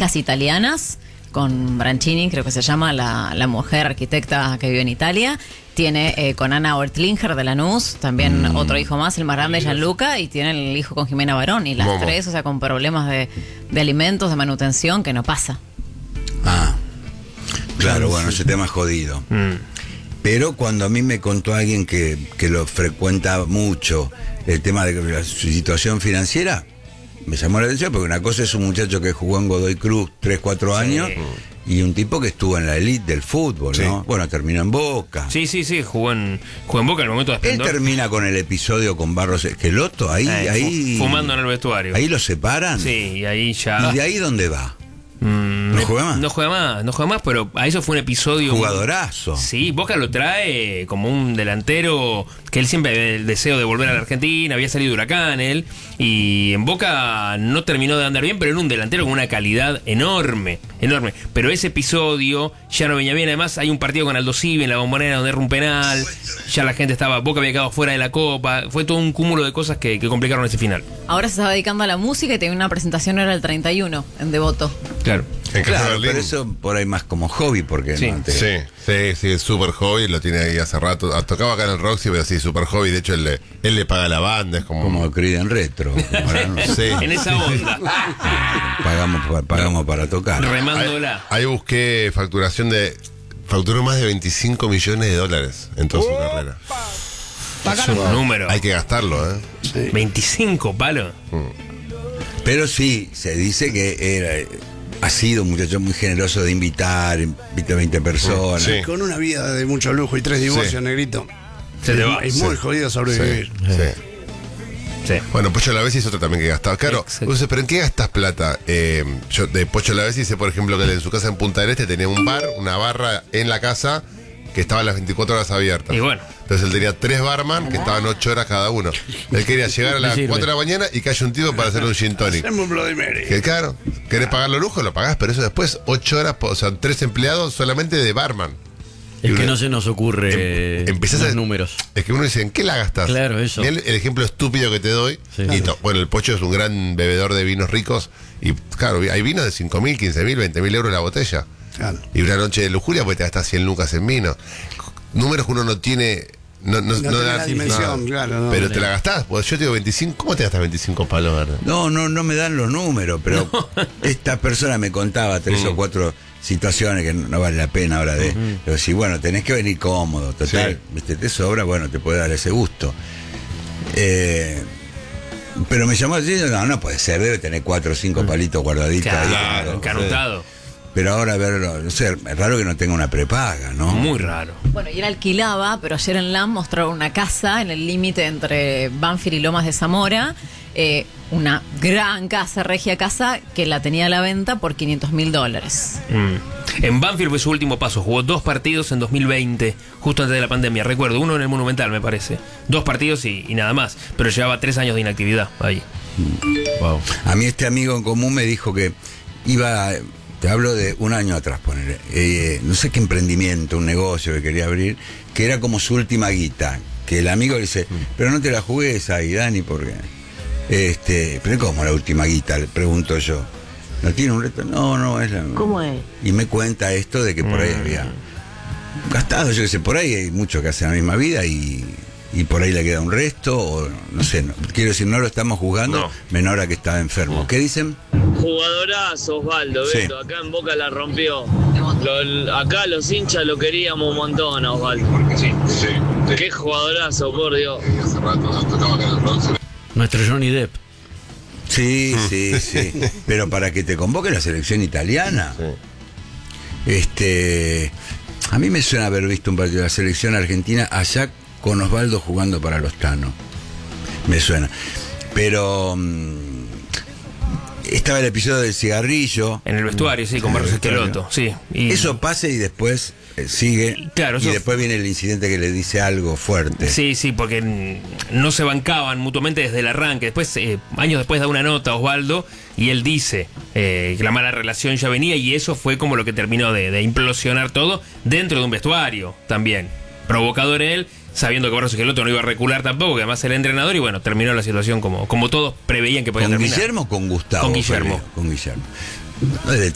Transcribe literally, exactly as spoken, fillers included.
Hijas Italianas, con Branchini, creo que se llama, la, la mujer arquitecta que vive en Italia. Tiene eh, con Ana Ortlinger de Lanús, también mm. otro hijo más, el más grande, Gianluca, y tiene el hijo con Jimena Barón. Y las Momo. tres, o sea, con problemas de, de alimentos, de manutención, que no pasa. Ah, claro, bueno, ese tema es jodido. Mm. Pero cuando a mí me contó alguien que, que lo frecuenta mucho, el tema de la, su situación financiera, me llamó la atención, porque una cosa es un muchacho que jugó en Godoy Cruz tres, cuatro años, y un tipo que estuvo en la elite del fútbol, Sí. ¿no? Bueno, terminó en Boca. Sí, sí, sí, jugó en, jugó en Boca en el momento de Él esplendor. termina con el episodio con Barros Esqueloto, ahí, Eh, ahí. fu- fumando en el vestuario. Ahí lo separan. Sí, y ahí ya. ¿Y de ahí dónde va? Mm, ¿No juega más? No juega más, no juega más, pero a eso fue un episodio. Jugadorazo. Sí, Boca lo trae como un delantero que él siempre había el deseo de volver a la Argentina, había salido de Huracán él, y en Boca no terminó de andar bien, pero era un delantero con una calidad enorme, enorme. Pero ese episodio ya no venía bien, además hay un partido con Aldo Civi en la Bombonera donde erra un penal, ya la gente estaba, Boca había quedado fuera de la Copa, fue todo un cúmulo de cosas que, que complicaron ese final. Ahora se estaba dedicando a la música y tenía una presentación ahora el treinta y uno en Devoto. Claro. En Casa Claro, Berlín. pero eso por ahí más como hobby, porque Sí. no te- Sí, sí, sí, es súper hobby, lo tiene ahí hace rato. Ah, tocaba acá en el Roxy, pero sí, súper hobby. De hecho, él le, él le paga a la banda, es como. como Creed en retro. Como ahora no- Sí. En esa onda, pagamos, pa- pagamos para tocar. remándola. Ahí busqué facturación de. Facturó más de veinticinco millones de dólares en toda su carrera. Es un número. Hay que gastarlo, ¿eh? veinticinco palos. Pero sí, se dice que era, ha sido un muchacho muy generoso de invitar, invita a veinte personas. Sí. Con una vida de mucho lujo y tres divorcios, Sí. negrito. Se te va. Es Sí. muy jodido sobrevivir. Sí, sí. Sí. Bueno, Pocho Lavezzi es otro también que gastaba. Claro, Exacto. vos dices, ¿pero en qué gastas plata? Eh, yo de Pocho Lavezzi sé, por ejemplo, que él en su casa en Punta del Este tenía un bar, una barra en la casa que estaba las veinticuatro horas abiertas. Y bueno. Entonces él tenía tres barman que estaban ocho horas cada uno. Él quería llegar a las sirve. cuatro de la mañana y que haya un tipo para hacer un gin tonic. Hacemos un Bloody Mary. Que claro, querés pagar los lujos, lo pagás, pero eso después, ocho horas, o sea, tres empleados solamente de barman. Es Y que una- no se nos ocurre Em- empezás los a- números. Es que uno dice, ¿en qué la gastas? Claro, eso. Mirá el, el ejemplo estúpido que te doy. Sí. Y to- bueno, el Pocho es un gran bebedor de vinos ricos. Y claro, hay vinos de cinco mil, quince mil, veinte mil euros la botella. Claro. Y una noche de lujuria, pues te gastas cien lucas en vino. Números que uno no tiene. No, no, No tiene da- la dimensión, claro, no. Pero te la gastás. Pues yo te digo veinticinco. ¿Cómo te gastas veinticinco palos verdes? No, no, no me dan los números, pero esta persona me contaba tres Mm. o cuatro situaciones que no vale la pena ahora de. Pero si, bueno, tenés que venir cómodo, total, Sí. viste, te sobra, bueno, te puede dar ese gusto. Eh, pero me llamó así, no, no puede ser, debe tener cuatro o cinco palitos guardaditos ahí. Claro, Pero- encanutado. Pero ahora verlo, no sé, es raro que no tenga una prepaga, ¿no? Muy raro. Bueno, y él alquilaba, pero ayer en LAM mostraron una casa en el límite entre Banfield y Lomas de Zamora. eh, una gran casa, regia casa, que la tenía a la venta por quinientos mil dólares. Mm. En Banfield fue su último paso. Jugó dos partidos en dos mil veinte, justo antes de la pandemia. Recuerdo, uno en el Monumental, me parece. Dos partidos y, y nada más. Pero llevaba tres años de inactividad ahí. Wow. A mí este amigo en común me dijo que iba, te hablo de un año atrás, poner, eh, no sé qué emprendimiento, un negocio que quería abrir, que era como su última guita. Que el amigo le dice, pero no te la jugues ahí, Dani, porque... Este, pero ¿cómo la última guita? Le pregunto yo. ¿No tiene un reto? No, no, es la... ¿Cómo es? Y me cuenta esto de que por ahí había gastado, yo qué sé, por ahí hay muchos que hacen la misma vida y, y por ahí le queda un resto, o no sé, no, quiero decir, no lo estamos juzgando, No. menor a que estaba enfermo. ¿Qué dicen? Jugadorazo, Osvaldo, Sí. Beto, acá en Boca la rompió. Lo- acá los hinchas lo queríamos un montón, a Osvaldo. Qué jugadorazo, por Dios. Nuestro Johnny Depp. Sí, sí, sí. Pero para que te convoque la selección italiana. Este, a mí me suena haber visto un partido de la selección argentina allá con Osvaldo jugando para los Tano. Me suena. Pero mm, estaba el episodio del cigarrillo. En el vestuario, sí, con En el Barros vestuario. Esqueloto. Sí. Y Eso pasa y después eh, sigue. Claro, y eso- después viene el incidente que le dice algo fuerte. Sí, sí, porque mm, no se bancaban mutuamente desde el arranque. Después, eh, años después, da una nota a Osvaldo y él dice eh, que la mala relación ya venía y eso fue como lo que terminó de, de implosionar todo dentro de un vestuario también. Provocador él, sabiendo que Barros Esqueloto no iba a recular tampoco, que además era entrenador y bueno, terminó la situación como, como todos preveían que podía ¿Con terminar. Guillermo o con Gustavo? Con Guillermo. Con Guillermo. No es de